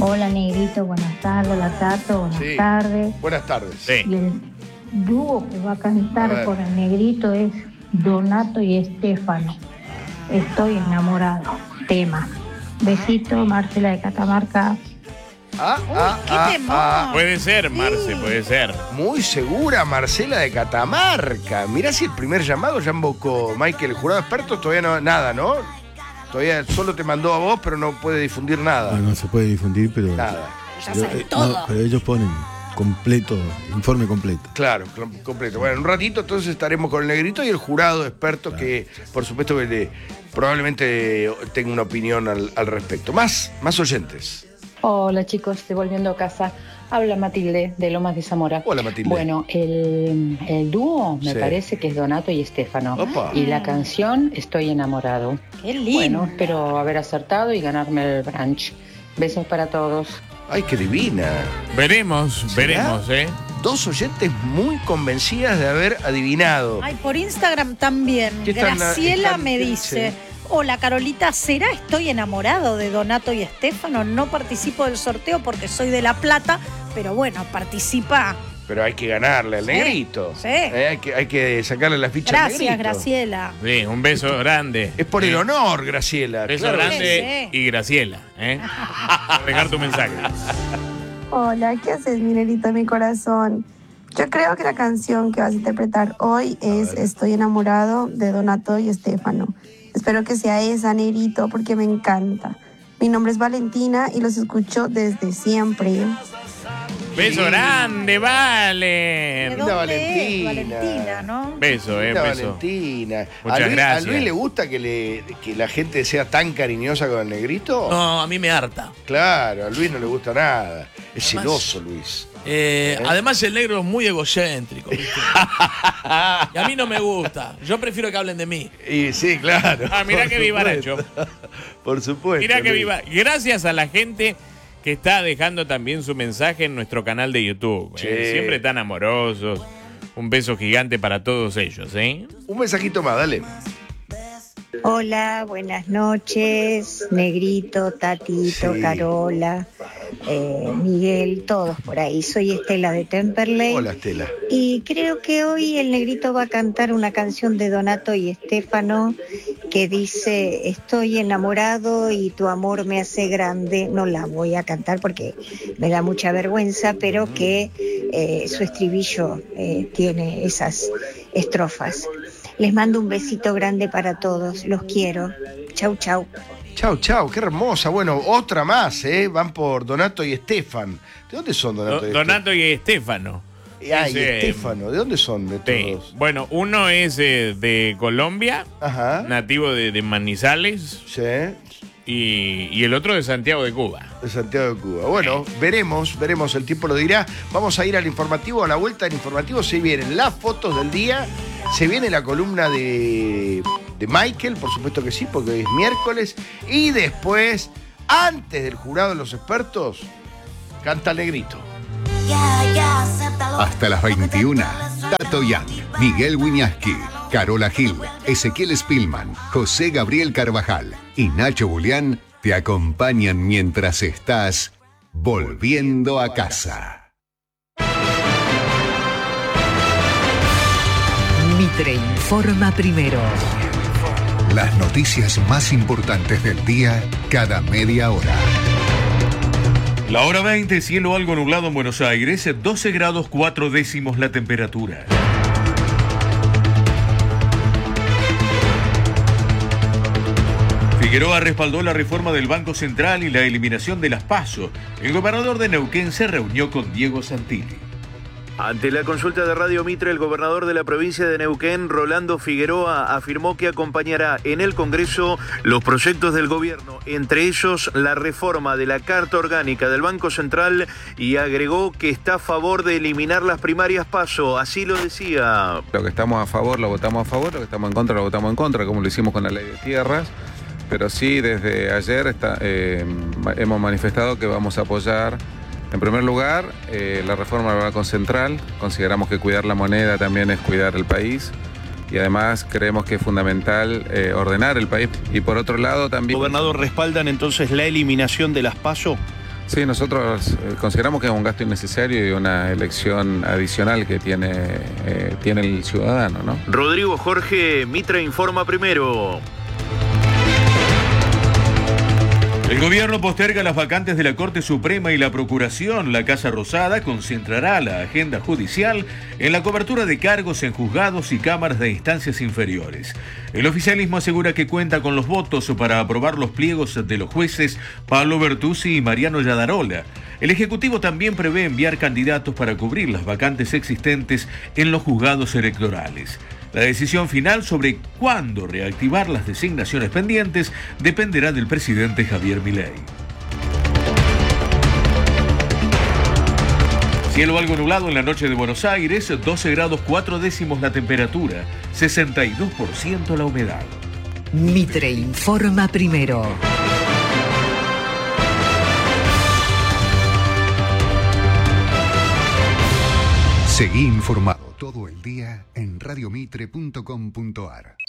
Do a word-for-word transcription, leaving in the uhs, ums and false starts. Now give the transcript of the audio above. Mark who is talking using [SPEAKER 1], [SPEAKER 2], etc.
[SPEAKER 1] Hola, Negrito, buenas tardes. Hola, Tato, buenas
[SPEAKER 2] Sí.
[SPEAKER 1] tardes.
[SPEAKER 2] Buenas tardes.
[SPEAKER 3] Sí.
[SPEAKER 1] Y el dúo que va a
[SPEAKER 2] A
[SPEAKER 1] cantar
[SPEAKER 2] ver.
[SPEAKER 1] con el Negrito es Donato y Estefano. Estoy enamorado. Tema. Besito, Marcela de Catamarca.
[SPEAKER 2] Ah,
[SPEAKER 4] Uy,
[SPEAKER 2] ah,
[SPEAKER 4] qué
[SPEAKER 2] ah,
[SPEAKER 4] temor.
[SPEAKER 2] ah.
[SPEAKER 3] Puede ser, Marce, puede ser.
[SPEAKER 2] Muy segura Marcela de Catamarca. Mirá si el primer llamado ya invocó Michael, el jurado experto, todavía no, nada, ¿no? Todavía solo te mandó a vos, pero no puede difundir nada.
[SPEAKER 5] No, no se puede difundir, pero,
[SPEAKER 2] Nada.
[SPEAKER 4] Ya
[SPEAKER 5] yo-
[SPEAKER 4] saben
[SPEAKER 5] eh,
[SPEAKER 4] todo.
[SPEAKER 5] no, pero ellos ponen completo, informe completo.
[SPEAKER 2] Claro, cl- completo. Bueno, en un ratito entonces estaremos con el Negrito y el jurado experto que, por supuesto, que le- probablemente tenga una opinión al, al respecto. Más, más oyentes.
[SPEAKER 6] Hola chicos, estoy volviendo a casa. Habla Matilde de Lomas de Zamora.
[SPEAKER 2] Hola, Matilde.
[SPEAKER 6] Bueno, el, el dúo me
[SPEAKER 2] Sí.
[SPEAKER 6] parece que es Donato y Estefano.
[SPEAKER 2] Opa.
[SPEAKER 6] Y la canción Estoy enamorado.
[SPEAKER 4] Qué lindo.
[SPEAKER 6] Bueno, espero haber acertado y ganarme el brunch. Besos para todos.
[SPEAKER 2] Ay, qué divina.
[SPEAKER 3] Veremos,
[SPEAKER 2] ¿Será?
[SPEAKER 3] veremos, ¿eh?
[SPEAKER 2] Dos oyentes muy convencidas de haber adivinado.
[SPEAKER 4] Ay, por Instagram también.
[SPEAKER 2] ¿Qué están-
[SPEAKER 4] Graciela
[SPEAKER 2] están-
[SPEAKER 4] me
[SPEAKER 2] qué
[SPEAKER 4] dice:
[SPEAKER 2] dice?
[SPEAKER 4] hola Carolita, ¿será estoy enamorado de Donato y Estefano? No participo del sorteo porque soy de La Plata, pero bueno, participa.
[SPEAKER 2] Pero hay que ganarle al
[SPEAKER 4] Sí,
[SPEAKER 2] Negrito.
[SPEAKER 4] sí.
[SPEAKER 2] Eh, hay, que, hay que sacarle la ficha al
[SPEAKER 4] Gracias,
[SPEAKER 2] Negrito.
[SPEAKER 4] Graciela.
[SPEAKER 3] Sí, un beso grande.
[SPEAKER 2] Es por el
[SPEAKER 3] Sí.
[SPEAKER 2] honor, Graciela.
[SPEAKER 3] Beso
[SPEAKER 2] claro.
[SPEAKER 3] grande
[SPEAKER 4] Sí,
[SPEAKER 3] y Graciela, ¿eh? Por dejar tu mensaje.
[SPEAKER 7] Hola, ¿qué haces, mi negrito, mi corazón? Yo creo que la canción que vas a interpretar hoy es Estoy enamorado de Donato y Estefano. Espero que sea esa, negrito, porque me encanta. Mi nombre es Valentina y los escucho desde siempre.
[SPEAKER 3] Beso grande,
[SPEAKER 4] ¿De
[SPEAKER 3] vale.
[SPEAKER 2] Linda
[SPEAKER 4] dónde es?
[SPEAKER 2] Valentina.
[SPEAKER 4] Valentina, ¿no?
[SPEAKER 3] Beso, eh,
[SPEAKER 2] Linda
[SPEAKER 3] beso.
[SPEAKER 2] Valentina.
[SPEAKER 3] Muchas
[SPEAKER 2] ¿A Luis,
[SPEAKER 3] gracias.
[SPEAKER 2] ¿A Luis le gusta que, le, que la gente sea tan cariñosa con el Negrito?
[SPEAKER 8] No, a mí me harta.
[SPEAKER 2] Claro, a Luis no le gusta nada. Es
[SPEAKER 8] Además-
[SPEAKER 2] celoso, Luis.
[SPEAKER 8] Eh, además, el negro es muy egocéntrico, ¿viste? Y a mí no me gusta. Yo prefiero que hablen de mí.
[SPEAKER 2] Y sí, claro.
[SPEAKER 3] Ah, mirá
[SPEAKER 2] por
[SPEAKER 3] que vivaracho.
[SPEAKER 2] supuesto. Por supuesto.
[SPEAKER 3] Mira que
[SPEAKER 2] Luis.
[SPEAKER 3] viva. Gracias a la gente que está dejando también su mensaje en nuestro canal de YouTube. ¿eh?
[SPEAKER 2] Sí.
[SPEAKER 3] Siempre tan amorosos. Un beso gigante para todos ellos, ¿eh?
[SPEAKER 2] Un mensajito más, dale.
[SPEAKER 9] Hola, buenas noches, Negrito, Tatito,
[SPEAKER 2] Sí.
[SPEAKER 9] Carola, eh, Miguel, todos por ahí. Soy Estela de Temperley.
[SPEAKER 2] Hola, Estela.
[SPEAKER 9] Y creo que hoy el Negrito va a cantar una canción de Donato y Estefano que dice: estoy enamorado y tu amor me hace grande. No la voy a cantar porque me da mucha vergüenza, pero que eh, su estribillo eh, tiene esas estrofas. Les mando un besito grande para todos. Los quiero. Chau, chau.
[SPEAKER 2] Chau, chau, qué hermosa. Bueno, otra más, ¿eh? Van por Donato y Estefan. ¿De dónde son Donato
[SPEAKER 3] Do-
[SPEAKER 2] y
[SPEAKER 3] Donato y Estefano.
[SPEAKER 2] Estefan? Ah, y
[SPEAKER 3] Ese,
[SPEAKER 2] Estefano. ¿De dónde son de
[SPEAKER 3] Sí.
[SPEAKER 2] todos?
[SPEAKER 3] Bueno, uno es eh, de Colombia,
[SPEAKER 2] Ajá.
[SPEAKER 3] nativo de, de Manizales,
[SPEAKER 2] Sí,
[SPEAKER 3] y, y el otro de Santiago de Cuba.
[SPEAKER 2] de Santiago de Cuba. Bueno, veremos, veremos, el tiempo lo dirá. Vamos a ir al informativo, a la vuelta del informativo. Se vienen las fotos del día, se viene la columna de, de Michael, por supuesto que sí, porque hoy es miércoles. Y después, antes del jurado de los expertos, canta el Negrito.
[SPEAKER 10] Hasta las veintiuna, Tato Yang, Miguel Wiñaski, Carola Gil, Ezequiel Spillman, José Gabriel Carvajal y Nacho Julián te acompañan mientras estás volviendo a casa.
[SPEAKER 11] Mitre informa primero.
[SPEAKER 10] Las noticias más importantes del día cada media hora.
[SPEAKER 12] La hora veinte, cielo algo nublado en Buenos Aires, doce grados cuatro décimos la temperatura. Figueroa respaldó la reforma del Banco Central y la eliminación de las PASO. El gobernador de Neuquén se reunió con Diego Santilli.
[SPEAKER 13] Ante la consulta de Radio Mitre, el gobernador de la provincia de Neuquén, Rolando Figueroa, afirmó que acompañará en el Congreso los proyectos del gobierno, entre ellos la reforma de la Carta Orgánica del Banco Central, y agregó que está a favor de eliminar las primarias PASO, así lo decía.
[SPEAKER 14] Lo que estamos a favor lo votamos a favor, lo que estamos en contra lo votamos en contra, como lo hicimos con la ley de tierras, pero sí desde ayer está, eh, hemos manifestado que vamos a apoyar. En primer lugar, eh, la reforma del Banco Central. Consideramos que cuidar la moneda también es cuidar el país. Y además creemos que es fundamental eh, ordenar el país. Y por otro lado también...
[SPEAKER 13] Gobernador, ¿respaldan entonces la eliminación de las PASO?
[SPEAKER 14] Sí, nosotros eh, consideramos que es un gasto innecesario y una elección adicional que tiene, eh, tiene el ciudadano, ¿no?
[SPEAKER 13] Rodrigo Jorge, Mitre informa primero.
[SPEAKER 12] El gobierno posterga las vacantes de la Corte Suprema y la Procuración. La Casa Rosada concentrará la agenda judicial en la cobertura de cargos en juzgados y cámaras de instancias inferiores. El oficialismo asegura que cuenta con los votos para aprobar los pliegos de los jueces Pablo Bertuzzi y Mariano Yadarola. El Ejecutivo también prevé enviar candidatos para cubrir las vacantes existentes en los juzgados electorales. La decisión final sobre cuándo reactivar las designaciones pendientes dependerá del presidente Javier Milei. Cielo algo nublado en la noche de Buenos Aires, doce grados cuatro décimos la temperatura, sesenta y dos por ciento la humedad.
[SPEAKER 11] Mitre informa primero.
[SPEAKER 10] Seguí informado todo el día en radiomitre punto com punto ar.